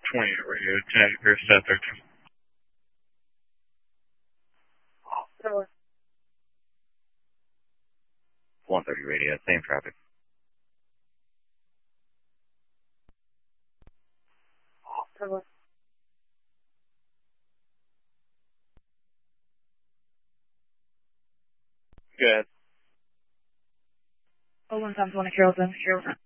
20 radio, 10 Pierce, 1013. 130 radio, same traffic. Go ahead. 01 times 1 at Carrollton.